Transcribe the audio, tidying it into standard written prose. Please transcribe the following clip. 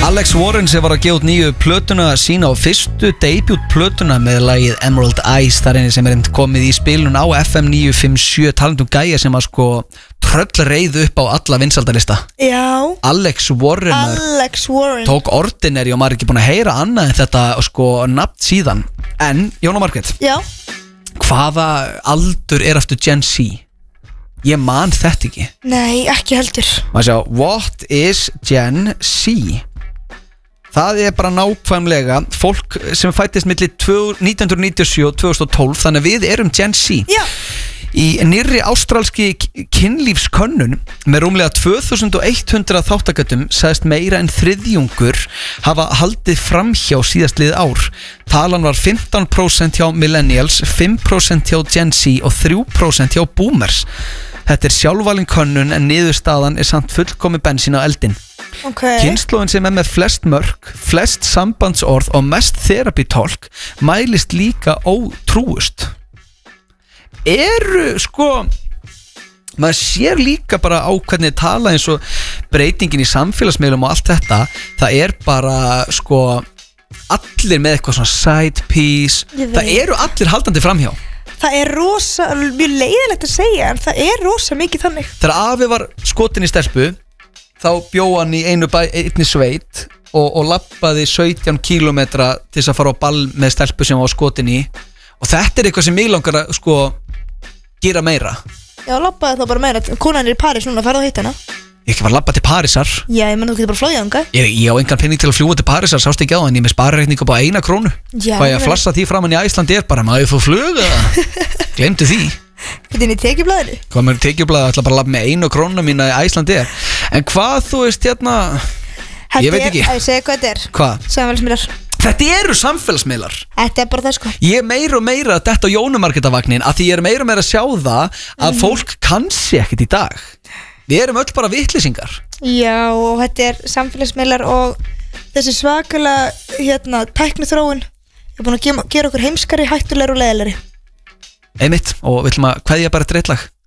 Alex Warren sem var að gefa út nýju plötuna sína á fyrstu debut plötuna með lagið Emerald Eyes þar einnig sem komið í spilun á FM 957 talandum gæja sem að sko tröll reið upp á alla vinsældarlista. Já. Alex Warren tók Ordinary og maður er ekki búin að heyra annað en þetta sko nafn síðan. En Jón og Margrét. Já. Hvaða aldur er aftur Gen Z? Ég man þetta ekki. Nei, ekki heldur. Maður sjá, what is Gen Z? Það er bara nákvæmlega fólk sem fættist milli 1997 og 2012, þannig að við erum Gen Z. Já. Í nýrri ástralski kynlífskönnun með rúmlega 2100 þáttakatum sagðist meira en þriðjungur hafa haldið framhjá síðastliðið ár. Talan var 15% hjá millennials, 5% hjá Gen Z og 3% hjá boomers. Þetta er sjálfvalin könnun en niðurstaðan er samt fullkomi bensín á eldin. Kynslóðin sem er með flest mörk, flest sambandsorð og mest therapy-tálk mælist líka ótrúust. Sko, maður sér líka bara á hvernig tala eins og breytingin í samfélagsmiðlum og allt þetta. Það er bara sko allir með eitthvað svona side piece. Það eru allir haldandi framhjá. Það er mjög leiðilegt að segja en það er rosa mikið þannig. Þegar afi var skotin í stelpu þá bjó hann í einni sveit og labbaði 17 kilometra til þess að fara á ball með stelpu sem var skotin í. Og þetta er eitthvað sem mig langar að sko gera meira. Já, labbaði þá bara meira. Konan er í París núna, ferðu að hitta hana? Ég ekki var labbað til Parísar. Já, ég menn þú getur bara flóið þangað. Ég á engan penning til að fljúga til Parísar, sást ekki á hann. Ég með sparireikning upp á 1 krónu. Já. Hvað ég að flassa því framan í Æslandi er bara maður fór fluga. Glemdu því. Þetta er í tekjublaðinu. Hvað með tekjublaðinu, ætla bara að labba með 1 krónu mína í Æslandi er. En hvað þú veist hérna, ég veit ekki. Ég segi hvað þetta er. Hvað? Samfélagsmiðlar. Þetta eru samfélagsmiðlar. Þetta er bara það sko. Ég er meira og meira að detta á Jónumarketarvagnin að því ég er meira og meira að sjá það að fólk kann sér ekkert í dag. Við erum öll bara vitleysingar. Já, og þetta er samfélagsmiðlar og þessi svakalega tækniþróun er búin að gera okkur heimskari, hættulegri og leiðilegri. Einmitt, og við ætlum að kveðja bara eitt lag.